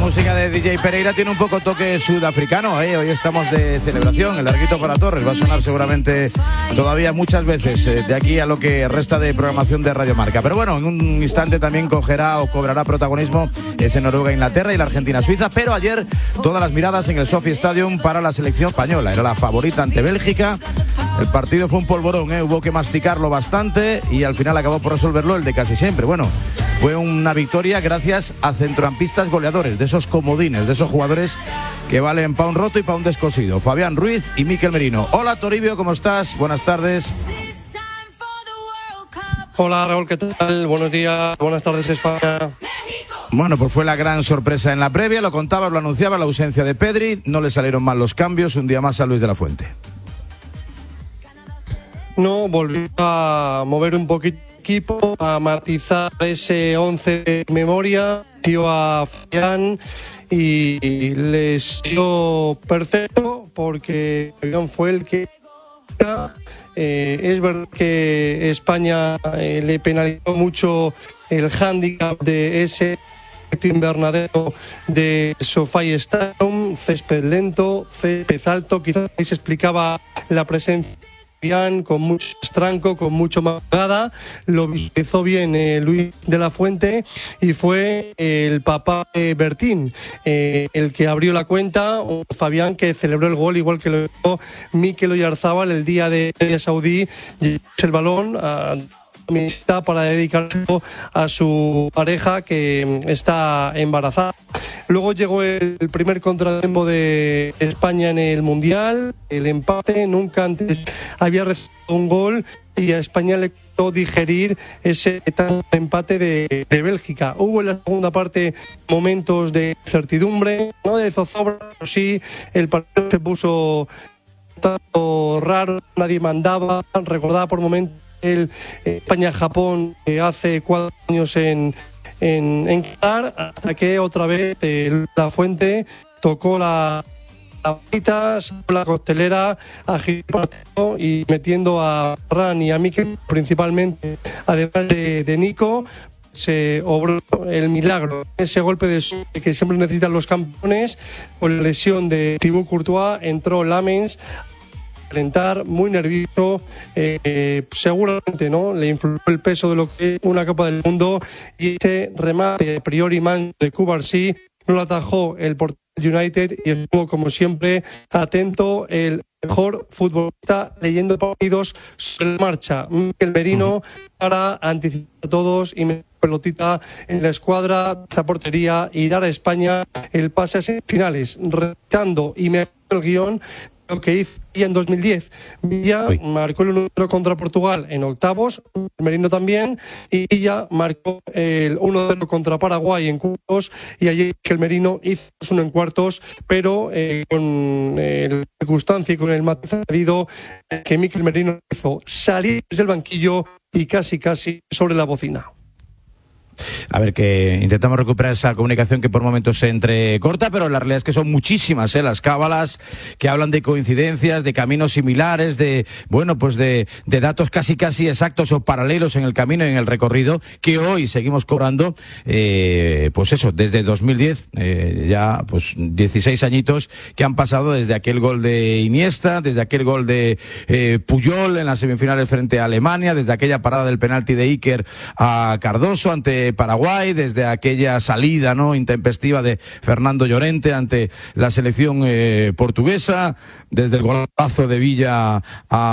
música de DJ Pereira tiene un poco toque sudafricano, Hoy estamos de celebración, el larguito para Torres va a sonar seguramente todavía muchas veces de aquí a lo que resta de programación de Radio Marca. Pero bueno, en un instante también cobrará protagonismo ese Noruega-Inglaterra y la Argentina-Suiza, pero ayer todas las miradas en el Sophie Stadium para la selección española, era la favorita ante Bélgica. El partido fue un polvorón, hubo que masticarlo bastante y al final acabó por resolverlo el de casi siempre. Bueno, fue una victoria gracias a centrocampistas goleadores, de esos comodines, de esos jugadores que valen pa' un roto y pa' un descosido. Fabián Ruiz y Mikel Merino. Hola Toribio, ¿cómo estás? Buenas tardes. Hola Raúl, ¿qué tal? Buenos días, buenas tardes España. Bueno, pues fue la gran sorpresa en la previa, lo contabas, lo anunciaba, la ausencia de Pedri, no le salieron mal los cambios, un día más a Luis de la Fuente. No, volvió a mover un poquito el equipo, a matizar ese 11 de memoria, dio a Fabián y les dio perfecto porque Fabián fue el que... es verdad que España le penalizó mucho el hándicap de ese invernadero de SoFi Stadium, césped lento, césped alto, quizás ahí se explicaba la presencia con mucho estranco, con mucho más pegada. Lo visualizó bien Luis de la Fuente y fue el papá de Bertín el que abrió la cuenta, Fabián, que celebró el gol igual que lo hizo Mikel Oyarzabal el día de Arabia Saudí, el balón para dedicarlo a su pareja que está embarazada. Luego llegó el primer contratiempo de España en el Mundial, el empate, nunca antes había recibido un gol y a España le costó digerir ese empate de Bélgica. Hubo en la segunda parte momentos de incertidumbre, no de zozobra, pero sí el partido se puso raro, nadie mandaba, recordaba por momentos el España-Japón hace 4 años en Qatar, hasta que otra vez la Fuente tocó la varita, la costelera, agitando y metiendo a Ran y a Mikel principalmente, además de Nico. Se obró el milagro, ese golpe de suerte que siempre necesitan los campeones. Con la lesión de Thibaut Courtois entró Lamens calentar, muy nervioso, seguramente no le influyó el peso de lo que es una Copa del Mundo, y ese remate a priori man de Cubarsí no lo atajó el portero United y estuvo como siempre atento el mejor futbolista leyendo partidos sobre la marcha, Mikel Merino, para anticipar a todos y meter pelotita en la escuadra, la portería y dar a España el pase a semifinales, retando y mejorando el guión lo que hizo en 2010. Villa marcó el 1-0 contra Portugal en octavos, Merino también, y Villa marcó el 1-0 contra Paraguay en cuartos, y allí que el Merino hizo 1 en cuartos, pero con la circunstancia y con el matiz añadido que Mikel Merino hizo salir del banquillo y casi sobre la bocina. A ver, que intentamos recuperar esa comunicación que por momentos se entrecorta, pero la realidad es que son muchísimas las cábalas que hablan de coincidencias, de caminos similares, de datos casi exactos o paralelos en el camino y en el recorrido que hoy seguimos cobrando, desde 2010, ya 16 añitos que han pasado desde aquel gol de Iniesta, desde aquel gol de Puyol en las semifinales frente a Alemania, desde aquella parada del penalti de Iker a Cardoso ante Paraguay, desde aquella salida intempestiva de Fernando Llorente ante la selección portuguesa, desde el golazo de Villa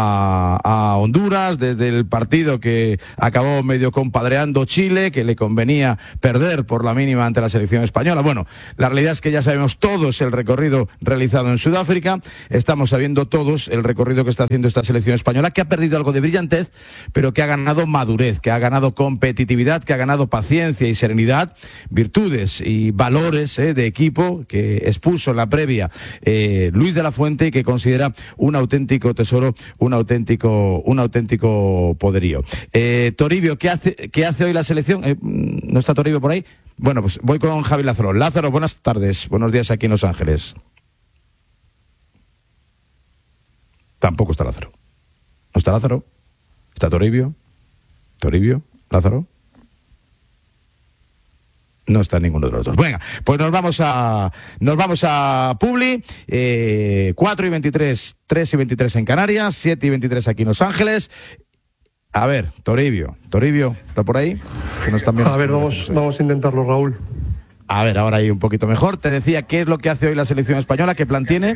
a Honduras, desde el partido que acabó medio compadreando Chile, que le convenía perder por la mínima ante la selección española. Bueno, la realidad es que ya sabemos todos el recorrido realizado en Sudáfrica, estamos sabiendo todos el recorrido que está haciendo esta selección española, que ha perdido algo de brillantez, pero que ha ganado madurez, que ha ganado competitividad, que ha ganado paciencia y serenidad, virtudes y valores de equipo que expuso en la previa Luis de la Fuente y que considera un auténtico tesoro, un auténtico poderío. Toribio, ¿qué hace hoy la selección? ¿No está Toribio por ahí? Bueno, pues voy con Javi Lázaro. Lázaro, buenas tardes, buenos días aquí en Los Ángeles. Tampoco está Lázaro. ¿No está Lázaro? ¿Está Toribio? ¿Toribio? ¿Lázaro? No está ninguno de los dos. Venga, pues nos vamos a Publi, 4:23, 3:23 en Canarias, 7:23 aquí en Los Ángeles. A ver, Toribio, ¿está por ahí? Que no están bien. A ver, vamos a intentarlo, Raúl. A ver, ahora ahí un poquito mejor. Te decía, ¿qué es lo que hace hoy la selección española? ¿Qué plan tiene?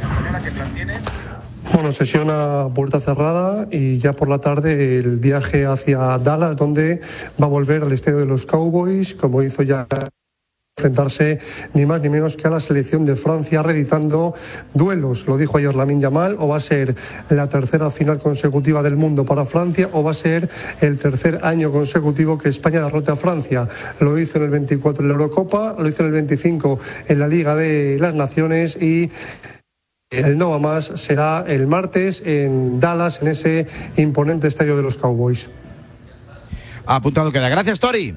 Bueno, sesión a puerta cerrada y ya por la tarde el viaje hacia Dallas, donde va a volver al estadio de los Cowboys, como hizo ya, enfrentarse ni más ni menos que a la selección de Francia, realizando duelos. Lo dijo ayer Lamine Yamal, o va a ser la tercera final consecutiva del mundo para Francia, o va a ser el tercer año consecutivo que España derrote a Francia. Lo hizo en el 24 en la Eurocopa, lo hizo en el 25 en la Liga de las Naciones, y el no va más será el martes en Dallas, en ese imponente estadio de los Cowboys. Apuntado queda. Gracias, Tori.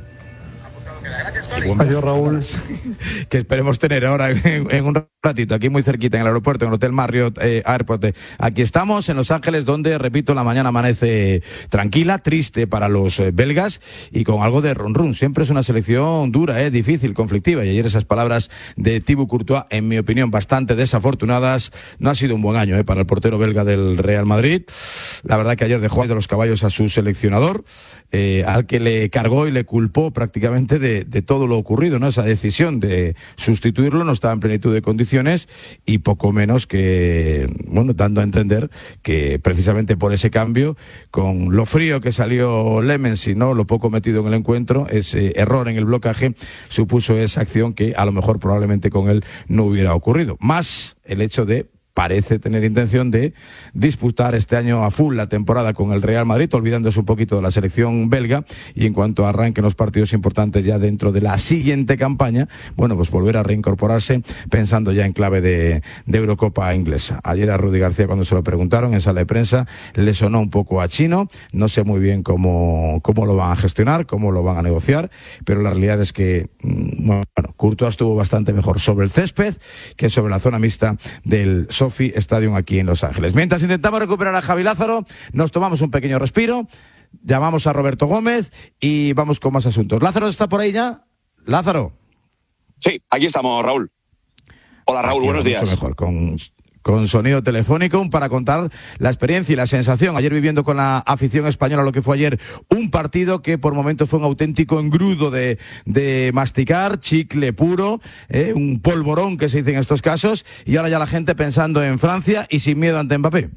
Adiós, Raúl. Que esperemos tener ahora en un ratito, aquí muy cerquita, en el aeropuerto, en el Hotel Marriott Airport. Aquí estamos, en Los Ángeles, donde, repito, la mañana amanece tranquila, triste para los belgas y con algo de run-run. Siempre es una selección dura, difícil, conflictiva. Y ayer esas palabras de Thibaut Courtois, en mi opinión, bastante desafortunadas. No ha sido un buen año para el portero belga del Real Madrid. La verdad que ayer dejó de los caballos a su seleccionador, al que le cargó y le culpó prácticamente de todo lo ocurrido, ¿no? Esa decisión de sustituirlo no estaba en plenitud de condiciones, y poco menos que, bueno, dando a entender que precisamente por ese cambio, con lo frío que salió Lemens y no lo poco metido en el encuentro, ese error en el blocaje supuso esa acción que a lo mejor probablemente con él no hubiera ocurrido. Más el hecho de parece tener intención de disputar este año a full la temporada con el Real Madrid, olvidándose un poquito de la selección belga, y en cuanto arranquen los partidos importantes ya dentro de la siguiente campaña, bueno, pues volver a reincorporarse pensando ya en clave de Eurocopa inglesa. Ayer a Rudy García, cuando se lo preguntaron en sala de prensa, le sonó un poco a chino. No sé muy bien cómo lo van a gestionar, cómo lo van a negociar, pero la realidad es que, bueno, Courtois estuvo bastante mejor sobre el césped que sobre la zona mixta del Sophie Stadium aquí en Los Ángeles. Mientras intentamos recuperar a Javi Lázaro, nos tomamos un pequeño respiro, llamamos a Roberto Gómez y vamos con más asuntos. ¿Lázaro está por ahí ya? ¿Lázaro? Sí, aquí estamos, Raúl. Hola, Raúl, aquí buenos días. Mucho mejor, con sonido telefónico, para contar la experiencia y la sensación. Ayer viviendo con la afición española lo que fue ayer un partido que por momentos fue un auténtico engrudo de masticar, chicle puro, un polvorón que se dice en estos casos, y ahora ya la gente pensando en Francia y sin miedo ante Mbappé.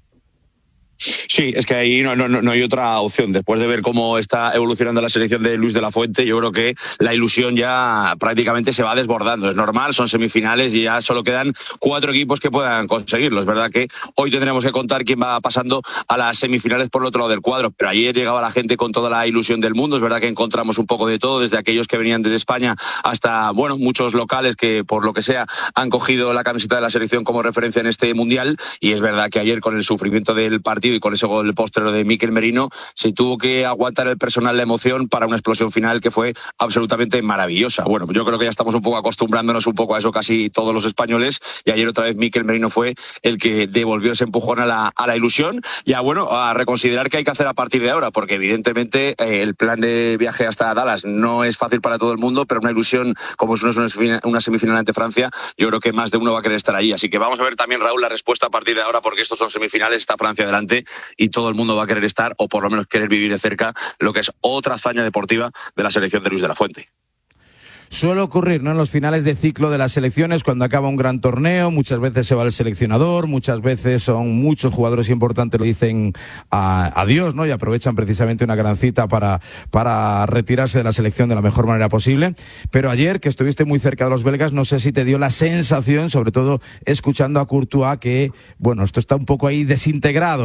Sí, es que ahí no hay otra opción. Después de ver cómo está evolucionando la selección de Luis de la Fuente, yo creo que la ilusión ya prácticamente se va desbordando. Es normal, son semifinales y ya solo quedan 4 equipos que puedan conseguirlo. Es verdad que hoy tendremos que contar quién va pasando a las semifinales por el otro lado del cuadro, pero ayer llegaba la gente con toda la ilusión del mundo. Es verdad que encontramos un poco de todo, desde aquellos que venían desde España hasta, bueno, muchos locales que por lo que sea han cogido la camiseta de la selección como referencia en este mundial, y es verdad que ayer, con el sufrimiento del partido y con ese gol postrero de Mikel Merino, se tuvo que aguantar el personal la emoción para una explosión final que fue absolutamente maravillosa. Bueno, yo creo que ya estamos un poco acostumbrándonos un poco a eso casi todos los españoles, y ayer otra vez Mikel Merino fue el que devolvió ese empujón a la ilusión y a reconsiderar qué hay que hacer a partir de ahora, porque evidentemente el plan de viaje hasta Dallas no es fácil para todo el mundo, pero una ilusión como es una semifinal ante Francia, yo creo que más de uno va a querer estar allí. Así que vamos a ver también, Raúl, la respuesta a partir de ahora, porque estos son semifinales, está Francia delante y todo el mundo va a querer estar, o por lo menos querer vivir de cerca, lo que es otra hazaña deportiva de la selección de Luis de la Fuente. Suele ocurrir, ¿no?, en los finales de ciclo de las selecciones, cuando acaba un gran torneo, muchas veces se va el seleccionador, muchas veces son muchos jugadores importantes lo dicen adiós, ¿no?, y aprovechan precisamente una gran cita para retirarse de la selección de la mejor manera posible. Pero ayer, que estuviste muy cerca de los belgas, no sé si te dio la sensación, sobre todo escuchando a Courtois, que, bueno, esto está un poco ahí desintegrado.